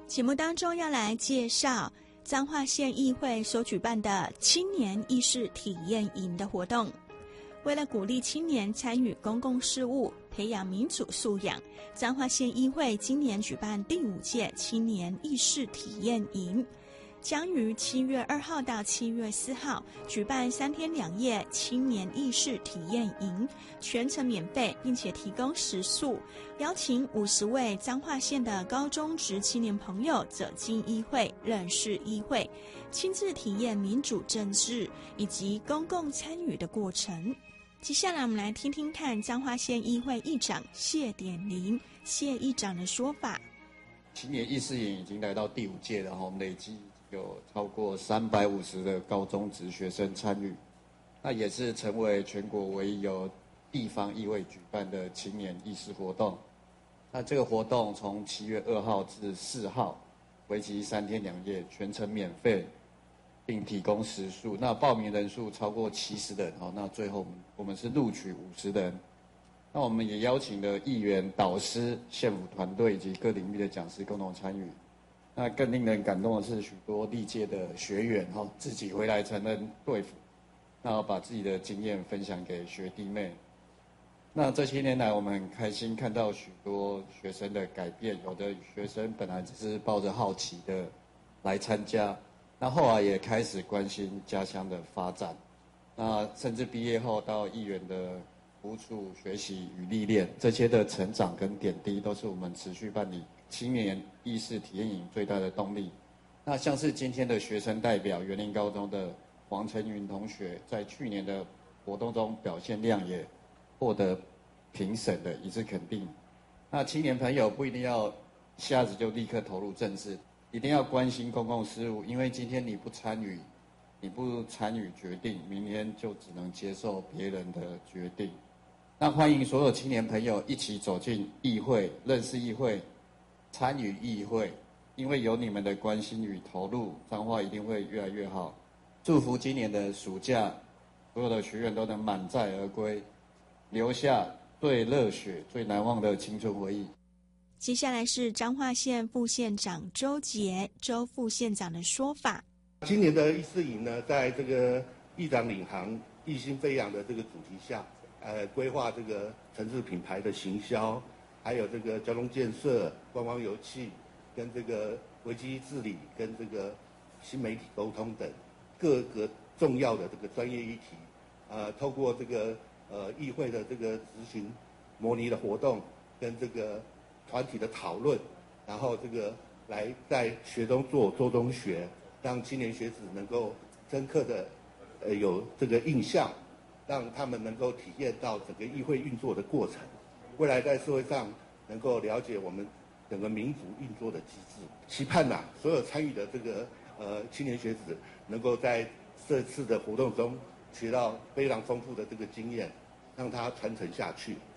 节目当中要来介绍彰化县议会所举办的青年议事体验营的活动。为了鼓励青年参与公共事务，培养民主素养，彰化县议会今年举办第5届青年议事体验营，将于7月2号到7月4号举办3天2夜青年议事体验营，全程免费，并且提供食宿，邀请50位彰化县的高中职青年朋友走进议会，认识议会，亲自体验民主政治以及公共参与的过程。接下来我们来听听看彰化县议会议长谢典林谢议长的说法。 青年议事营已经来到第5届了，我们累计有超过350的高中职学生参与，那也是成为全国唯一由地方议会举办的青年议事活动。那这个活动从7月2号至4号，为期3天2夜，全程免费，并提供食宿。那报名人数超过70人，那最后我们是录取50人。那我们也邀请了议员、导师、县府团队以及各领域的讲师共同参与。那更令人感动的是，许多历届的学员自己回来承认队服，那把自己的经验分享给学弟妹。那这些年来，我们很开心看到许多学生的改变，有的学生本来只是抱着好奇的来参加，那后来也开始关心家乡的发展，那甚至毕业后到议员的服务处学习与历练，这些的成长跟点滴，都是我们持续办理青年议事体验营最大的动力。那像是今天的学生代表园林高中的黄晨云同学，在去年的活动中表现亮眼，获得评审的一致肯定。那青年朋友不一定要一下子就立刻投入政治，一定要关心公共事务，因为今天你不参与决定，明天就只能接受别人的决定。那欢迎所有青年朋友一起走进议会，认识议会，参与议会，因为有你们的关心与投入，彰化一定会越来越好。祝福今年的暑假，所有的学员都能满载而归，留下最热血、最难忘的青春回忆。 接下来是彰化县副县长周杰周副县长的说法。 今年的议事营呢，在这个议长领航、意兴飞扬的这个主题下，规划这个城市品牌的行销，还有这个交通建设、观光游憩，跟这个危机治理，跟这个新媒体沟通等各个重要的这个专业议题，透过这个议会的这个执行模拟的活动，跟这个团体的讨论，然后这个来在学中做中学，让青年学子能够深刻的有这个印象，让他们能够体验到整个议会运作的过程，未来在社会上能够了解我们整个民主运作的机制。期盼所有参与的这个青年学子能够在这次的活动中学到非常丰富的这个经验，让它传承下去。